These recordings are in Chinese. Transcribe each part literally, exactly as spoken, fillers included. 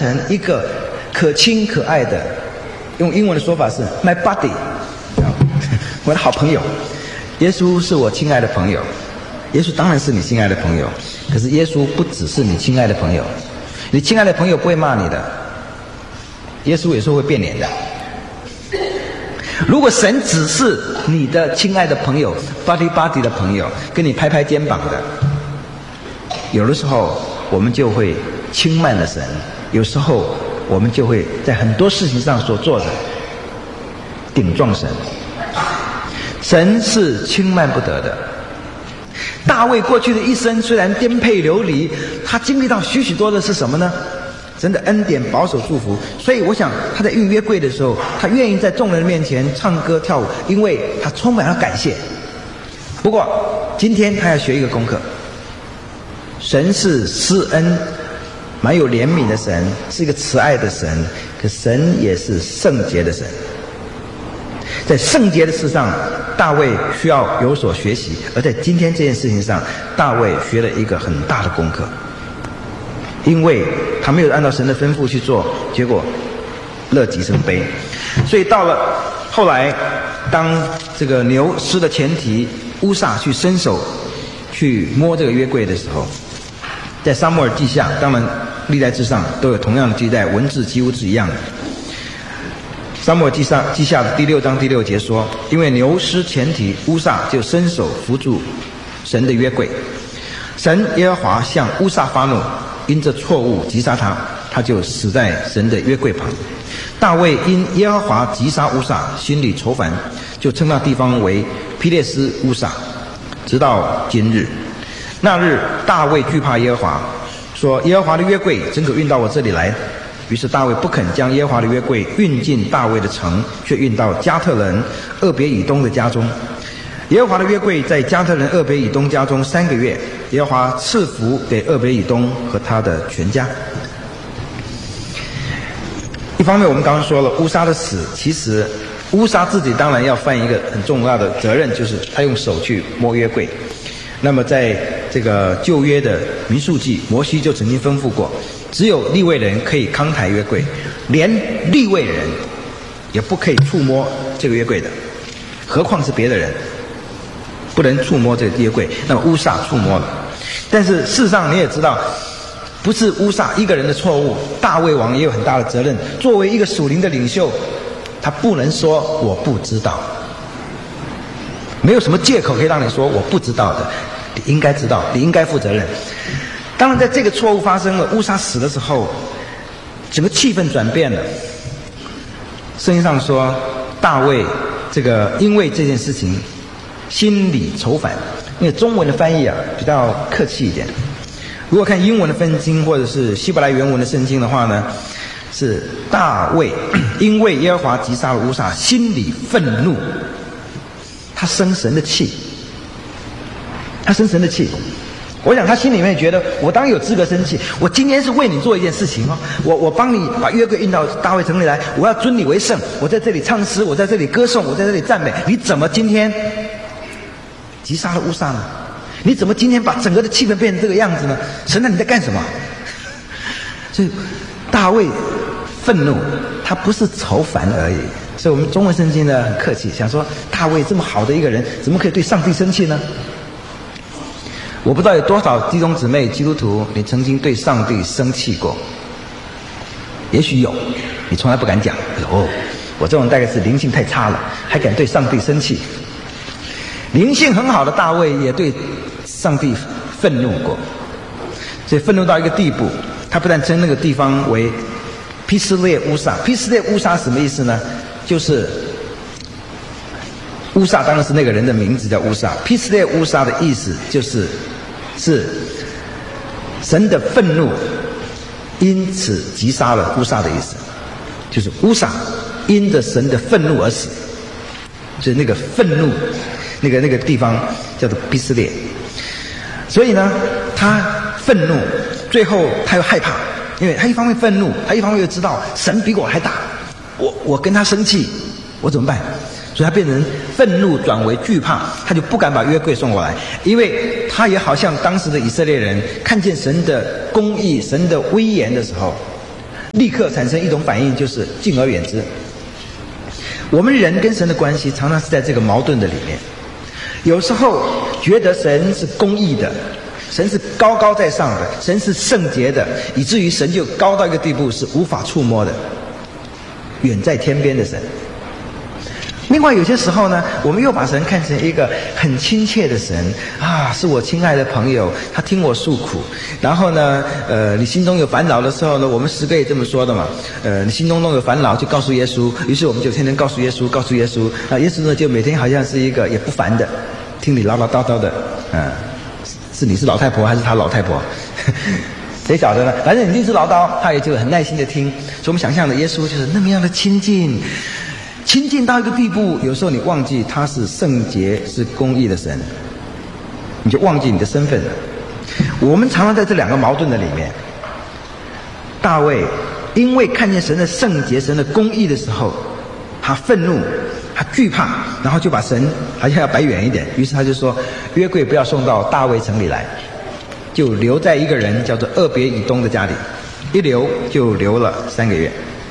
成一个可亲可爱的，用英文的说法是 my buddy， 我的好朋友。耶稣是我亲爱的朋友，耶稣当然是你亲爱的朋友，可是耶稣不只是你亲爱的朋友，你亲爱的朋友不会骂你的，耶稣有时候会变脸的。如果神只是你的亲爱的朋友 buddy buddy 的朋友，跟你拍拍肩膀的，有的时候我们就会轻慢了神，有时候我们就会在很多事情上所做的顶撞神。神是轻慢不得的。大卫过去的一生虽然颠沛流离，他经历到许许多的是什么呢？神的恩典、保守、祝福。所以我想他在运约柜的时候，他愿意在众人面前唱歌跳舞，因为他充满了感谢。不过今天他要学一个功课，神是施恩蛮有怜悯的神，是一个慈爱的神，可神也是圣洁的神。在圣洁的事上，大卫需要有所学习，而在今天这件事情上，大卫学了一个很大的功课，因为他没有按照神的吩咐去做，结果乐极生悲。所以到了后来，当这个牛失了前蹄，乌撒去伸手去摸这个约柜的时候，在撒母耳记下，当然历代志上都有同样的记载，文字几乎是一样的。撒母耳记上记下的第六章第六节说，因为牛失前蹄，乌撒就伸手扶住神的约柜，神耶和华向乌撒发怒，因这错误击杀他，他就死在神的约柜旁。大卫因耶和华击杀乌撒，心里愁烦，就称那地方为毗列斯乌撒，直到今日。那日大卫惧怕耶和华，说耶和华的约柜怎可运到我这里来？于是大卫不肯将耶和华的约柜运进大卫的城，却运到加特人俄别以东的家中。耶和华的约柜在加特人俄别以东家中三个月，耶和华赐福给俄别以东和他的全家。一方面我们刚刚说了乌撒的死，其实乌撒自己当然要犯一个很重要的责任，就是他用手去摸约柜。那么在这个旧约的民数记，摩西就曾经吩咐过，只有利未人可以扛抬约柜，连利未人也不可以触摸这个约柜的，何况是别的人不能触摸这个约柜。那么乌撒触摸了，但是事实上你也知道，不是乌撒一个人的错误，大卫王也有很大的责任。作为一个属灵的领袖，他不能说我不知道，没有什么借口可以让你说我不知道的，你应该知道，你应该负责任。当然在这个错误发生了，乌撒死的时候，整个气氛转变了。圣经上说大卫这个因为这件事情心里愁烦，因为中文的翻译啊比较客气一点，如果看英文的圣经或者是希伯来原文的圣经的话呢，是大卫因为耶和华击杀了乌撒，心里愤怒，他生神的气，他生神的气。我想他心里面觉得，我当然有资格生气，我今天是为你做一件事情哦，我我帮你把约柜运到大卫城里来，我要尊你为圣，我在这里唱诗，我在这里歌颂，我在这里赞美，你怎么今天击杀了乌撒呢？你怎么今天把整个的气氛变成这个样子呢？神啊，你在干什么？所以大卫愤怒，他不是愁烦而已。所以我们中文圣经呢很客气，想说大卫这么好的一个人，怎么可以对上帝生气呢？我不知道有多少弟兄姊妹基督徒，你曾经对上帝生气过？也许有，你从来不敢讲。哦，我这种大概是灵性太差了，还敢对上帝生气。灵性很好的大卫也对上帝愤怒过，所以愤怒到一个地步，他不但称那个地方为毗斯列乌撒。毗斯列乌撒什么意思呢？就是乌撒当然是那个人的名字叫乌撒，毗斯列乌撒的意思就是是神的愤怒因此击杀了乌撒的意思，就是乌撒因着神的愤怒而死，所以那个愤怒那个那个地方叫做毗斯列。所以呢他愤怒，最后他又害怕，因为他一方面愤怒，他一方面又知道神比我还大，我我跟他生气我怎么办？所以他变成愤怒转为惧怕，他就不敢把约柜送过来，因为他也好像当时的以色列人看见神的公义、神的威严的时候， 立刻产生一种反应，就是敬而远之。我们人跟神的关系常常是在这个矛盾的里面，有时候觉得神是公义的，神是高高在上的，神是圣洁的，以至于神就高到一个地步是无法触摸的，远在天边的神。另外有些时候呢，我们又把神看成一个很亲切的神啊，是我亲爱的朋友，他听我诉苦。然后呢，呃，你心中有烦恼的时候呢，我们诗歌也这么说的嘛，呃，你心中中有烦恼就告诉耶稣，于是我们就天天告诉耶稣，告诉耶稣，啊，耶稣呢就每天好像是一个也不烦的，听你唠唠叨叨的，嗯，是你是老太婆还是他老太婆？谁晓得呢？反正你一直唠叨，他也就很耐心的听。所以我们想象的耶稣就是那么样的亲近。亲近到一个地步，有时候你忘记他是圣洁、是公义的神，你就忘记你的身份了。我们常常在这两个矛盾的里面。大卫因为看见神的圣洁、神的公义的时候，他愤怒，他惧怕，然后就把神好像要摆远一点。于是他就说：“约柜不要送到大卫城里来，就留在一个人叫做俄别以东的家里。”一留就留了三个月。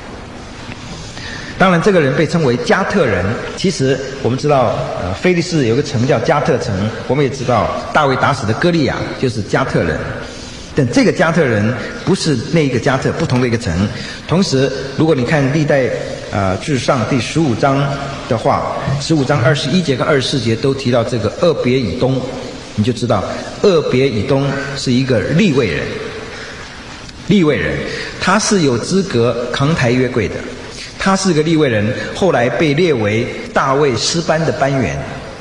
当然这个人被称为加特人，其实我们知道呃，非利士有个城叫加特城，我们也知道大卫打死的歌利亚就是加特人，但这个加特人不是那一个加特，不同的一个城。同时如果你看历代呃志上第十五章的话，十五章二十一节跟二十四节都提到这个俄别以东，你就知道俄别以东是一个利未人，利未人他是有资格扛抬约柜的，他是个利未人，后来被列为大卫诗班的班员。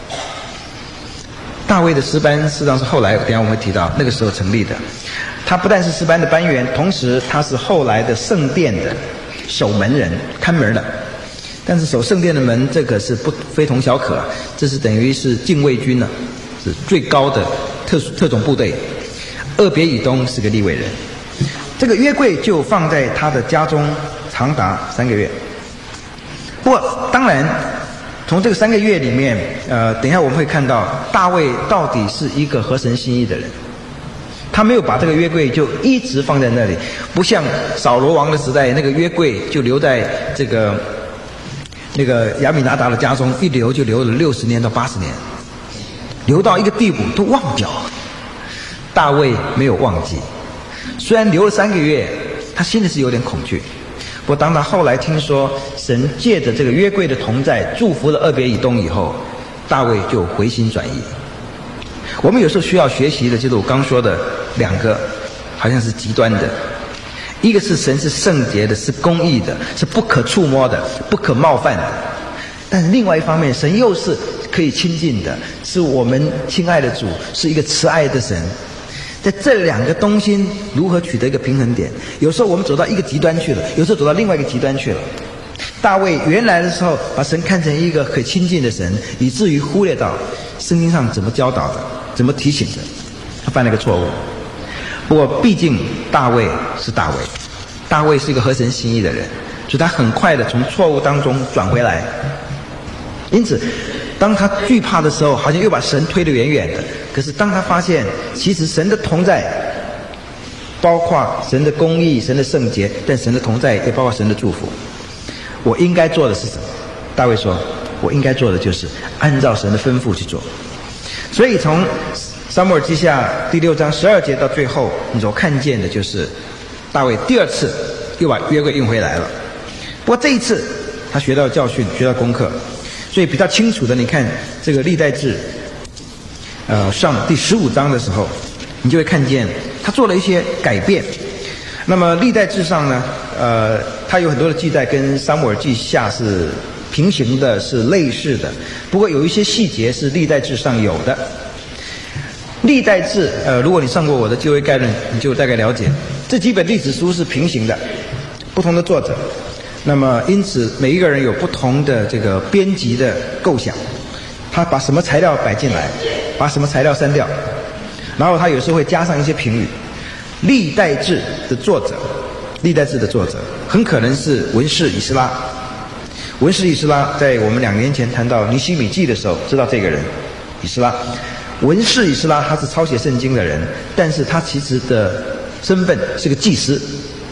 大卫的诗班事实上是后来等一下我们会提到那个时候成立的。他不但是诗班的班员，同时他是后来的圣殿的守门人，看门的。但是守圣殿的门这个是不非同小可，这是等于是禁卫军了，是最高的特特种部队。俄别以东是个利未人，这个约柜就放在他的家中长达三个月。不过当然从这个三个月里面呃，等一下我们会看到大卫到底是一个合神心意的人，他没有把这个约柜就一直放在那里，不像扫罗王的时代，那个约柜就留在这个那个亚米拿达的家中，一留就留了六十年到八十年，留到一个地步都忘掉。大卫没有忘记，虽然留了三个月，他心里是有点恐惧。不过当他后来听说神借着这个约柜的同在祝福了俄别以东以后，大卫就回心转意。我们有时候需要学习的就是我刚说的两个好像是极端的，一个是神是圣洁的，是公义的，是不可触摸的，不可冒犯的，但是另外一方面神又是可以亲近的，是我们亲爱的主，是一个慈爱的神。在这两个东西如何取得一个平衡点，有时候我们走到一个极端去了，有时候走到另外一个极端去了。大卫原来的时候把神看成一个可亲近的神，以至于忽略到圣经上怎么教导的，怎么提醒的，他犯了一个错误。不过毕竟大卫是大卫，大卫是一个合神心意的人，所以他很快的从错误当中转回来。因此当他惧怕的时候，好像又把神推得远远的。可是当他发现其实神的同在包括神的公义，神的圣洁，但神的同在也包括神的祝福，我应该做的是什么？大卫说我应该做的就是按照神的吩咐去做。所以从撒母耳记下第六章十二节到最后，你所看见的就是大卫第二次又把约柜运回来了。不过这一次他学到教训，学到功课，所以比较清楚的，你看这个历代志呃，上第十五章的时候，你就会看见他做了一些改变。那么历代志上呢，呃，他有很多的记载跟撒母耳记下是平行的，是类似的。不过有一些细节是历代志上有的。历代志，呃，如果你上过我的旧约概论，你就大概了解，这几本历史书是平行的，不同的作者。那么因此每一个人有不同的这个编辑的构想，他把什么材料摆进来，把什么材料删掉，然后他有时候会加上一些评语。历代志的作者，历代志的作者很可能是文士以斯拉。文士以斯拉在我们两年前谈到尼希米记的时候知道这个人以斯拉。文士以斯拉他是抄写圣经的人，但是他其实的身份是个祭司。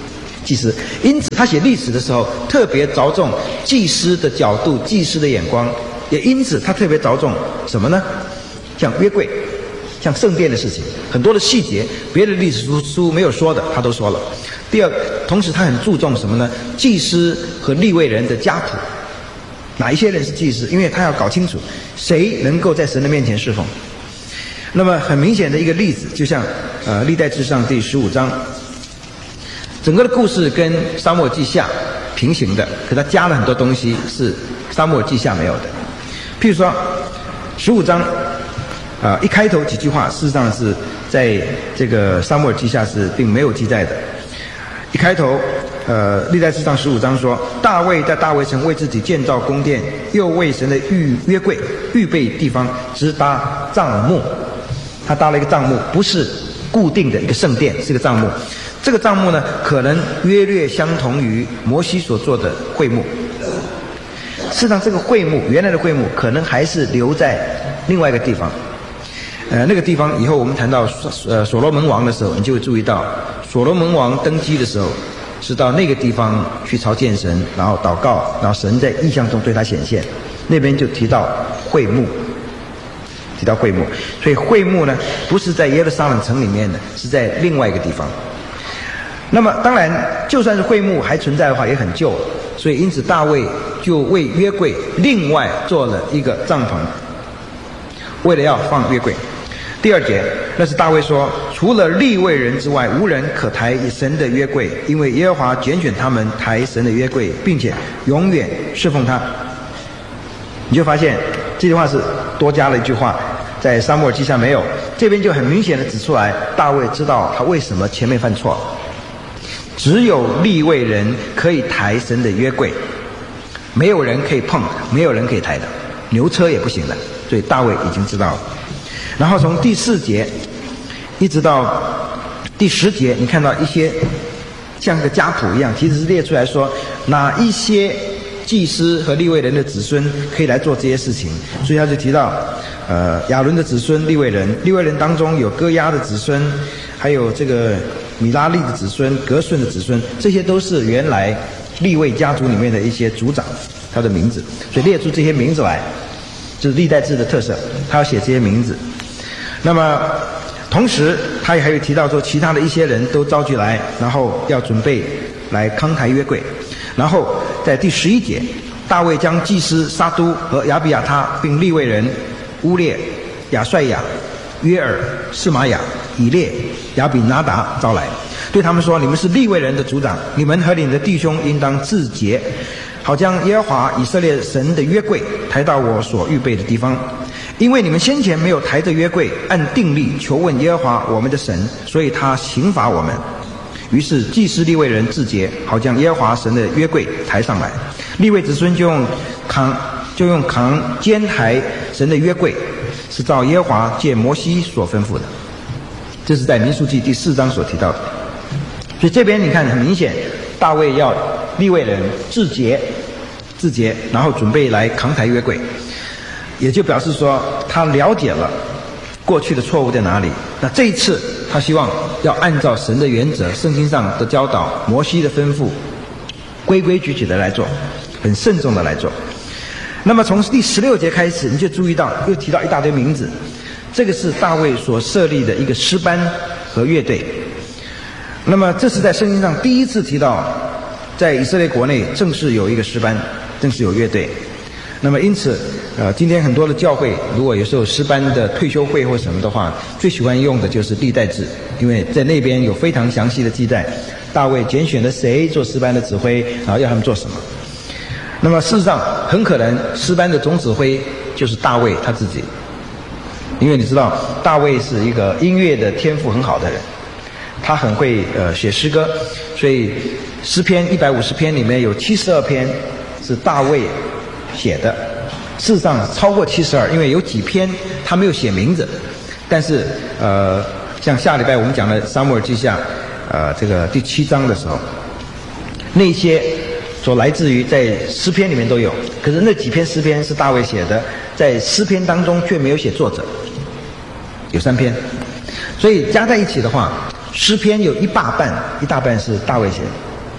祭司。因此他写历史的时候特别着重祭司的角度、祭司的眼光，也因此他特别着重什么呢？像约柜，像圣殿的事情，很多的细节，别的历史书书没有说的，他都说了。第二，同时他很注重什么呢？祭司和利未人的家谱，哪一些人是祭司？因为他要搞清楚谁能够在神的面前侍奉。那么很明显的一个例子，就像呃历代志上第十五章，整个的故事跟撒母耳记下平行的，可他加了很多东西是撒母耳记下没有的。譬如说十五章啊、呃、一开头几句话，事实上是在这个撒母耳记下是并没有记载的。一开头呃历代志上十五章说，大卫在大卫城为自己建造宫殿，又为神的预约柜预备地方，直搭帐幕。他搭了一个帐幕，不是固定的一个圣殿，是个帐幕。这个帐幕呢，可能约略相同于摩西所做的会幕。事实上，这个会幕原来的会幕可能还是留在另外一个地方。呃，那个地方以后我们谈到呃所罗门王的时候，你就会注意到，所罗门王登基的时候是到那个地方去朝见神，然后祷告，然后神在异象中对他显现。那边就提到会幕。提到会幕，所以会幕呢不是在耶路撒冷城里面的，是在另外一个地方。那么当然就算是会幕还存在的话也很旧了，所以因此大卫就为约柜另外做了一个帐篷，为了要放约柜。第二节，那是大卫说，除了利未人之外，无人可抬神的约柜，因为耶和华拣选他们抬神的约柜，并且永远侍奉他。你就发现这句话是多加了一句话，在撒母耳记下没有，这边就很明显的指出来，大卫知道他为什么前面犯错，只有利未人可以抬神的约柜，没有人可以碰，没有人可以抬的，牛车也不行的，所以大卫已经知道了。然后从第四节一直到第十节，你看到一些像个家谱一样，其实是列出来说哪一些祭司和利未人的子孙可以来做这些事情，所以他就提到呃亚伦的子孙利未人，利未人当中有歌押的子孙，还有这个米拉利的子孙，革顺的子孙，这些都是原来利未家族里面的一些族长，他的名字，所以列出这些名字来，就是历代志的特色，他要写这些名字。那么同时他也还有提到说，其他的一些人都召集来，然后要准备来扛抬约柜。然后在第十一节，大卫将祭司撒督和亚比亚他并利未人乌列、亚帅亚、约尔、示玛雅、以列、亚比拿达招来，对他们说，你们是利未人的族长，你们和你们的弟兄应当自洁，好将耶和华以色列神的约柜抬到我所预备的地方。因为你们先前没有抬着约柜按定例求问耶和华我们的神，所以他刑罚我们。于是祭司利未人自洁，好将耶和华神的约柜抬上来。利未子孙就用扛就用扛肩抬神的约柜，是照耶和华借摩西所吩咐的。这是在民数记第四章所提到的。所以这边你看很明显，大卫要利未人自洁自洁，然后准备来扛抬约柜，也就表示说他了解了过去的错误在哪里。那这一次他希望要按照神的原则，圣经上的教导，摩西的吩咐，规规矩矩的来做，很慎重的来做。那么从第十六节开始，你就注意到又提到一大堆名字，这个是大卫所设立的一个诗班和乐队。那么这是在圣经上第一次提到，在以色列国内正式有一个诗班，正式有乐队。那么因此呃，今天很多的教会如果有时候诗班的退休会或什么的话，最喜欢用的就是历代志，因为在那边有非常详细的记载，大卫拣选了谁做诗班的指挥，然后要他们做什么。那么事实上很可能诗班的总指挥就是大卫他自己，因为你知道大卫是一个音乐的天赋很好的人，他很会呃写诗歌，所以诗篇一百五十篇里面有七十二篇是大卫写的，事实上超过七十二，因为有几篇他没有写名字，但是呃，像下礼拜我们讲的撒母耳记下，呃，这个第七章的时候，那些所来自于在诗篇里面都有，可是那几篇诗篇是大卫写的，在诗篇当中却没有写作者，有三篇，所以加在一起的话，诗篇有一大半一大半是大卫写的，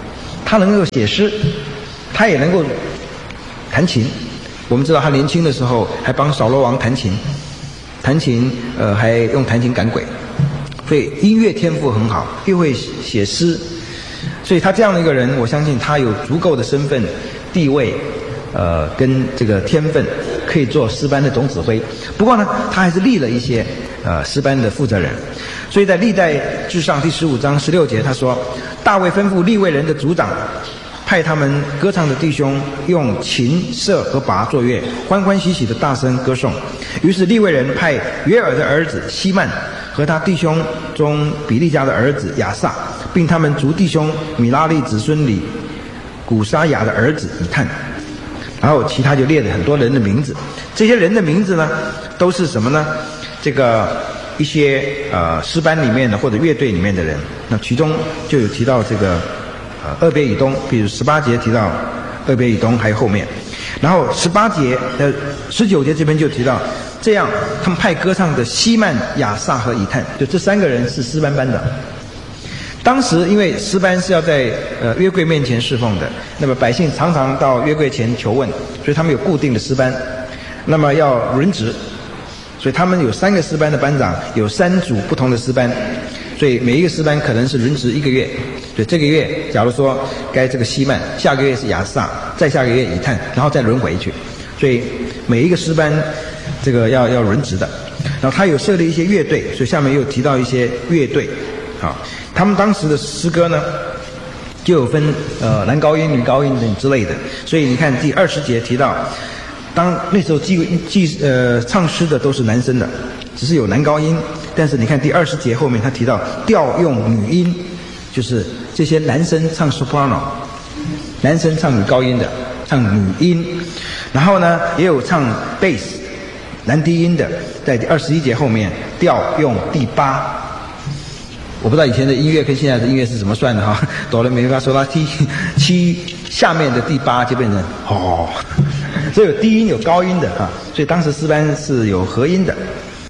他能够写诗，他也能够弹琴。我们知道他年轻的时候还帮扫罗王弹琴，弹琴呃还用弹琴赶鬼，所以音乐天赋很好，又会写诗。所以他这样的一个人，我相信他有足够的身份、地位，呃，跟这个天分，可以做诗班的总指挥。不过呢，他还是立了一些呃诗班的负责人。所以在历代志上第十五章十六节，他说：大卫吩咐利未人的族长，派他们歌唱的弟兄用琴、瑟和拔作乐，欢欢喜喜的大声歌颂。于是利未人派约尔的儿子希曼和他弟兄中比利家的儿子亚萨，并他们族弟兄米拉利子孙里古沙雅的儿子以探。然后其他就列了很多人的名字，这些人的名字呢，都是什么呢？这个一些呃诗班里面的或者乐队里面的人。那其中就有提到这个呃俄别以东，比如十八节提到俄别以东，还有后面。然后十八节呃十九节这边就提到，这样他们派歌唱的希曼、亚萨和以探，就这三个人是诗班班长。当时因为诗班是要在呃约柜面前侍奉的，那么百姓常常到约柜前求问，所以他们有固定的诗班，那么要轮值，所以他们有三个诗班的班长，有三组不同的诗班，所以每一个诗班可能是轮值一个月。所以这个月假如说该这个希曼，下个月是亚萨，再下个月以探，然后再轮回去，所以每一个诗班这个要要轮值的。然后他有设立一些乐队，所以下面又提到一些乐队啊。他们当时的诗歌呢，就有分呃男高音、女高音等之类的。所以你看第二十节提到，当那时候记记呃唱诗的都是男生的，只是有男高音。但是你看第二十节后面他提到调用女音，就是这些男生唱 soprano， 男生唱女高音的，唱女音。然后呢，也有唱 bass 男低音的，在第二十一节后面调用第八。我不知道以前的音乐跟现在的音乐是怎么算的哈，哆来咪发嗦拉提七下面的第八就变成哦，所以有低音有高音的哈，所以当时诗班是有合音的。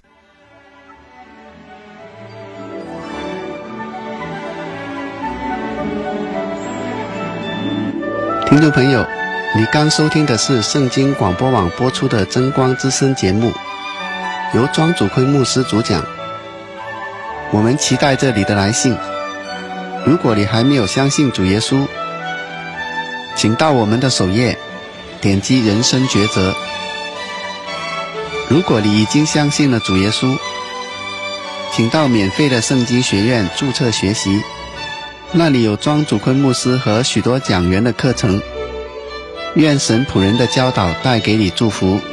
听众朋友，你刚收听的是圣经广播网播出的真光之声节目，由庄祖坤牧师主讲。我们期待着你的来信。如果你还没有相信主耶稣，请到我们的首页点击人生抉择。如果你已经相信了主耶稣，请到免费的圣经学院注册学习，那里有庄祖坤牧师和许多讲员的课程。愿神仆人的教导带给你祝福。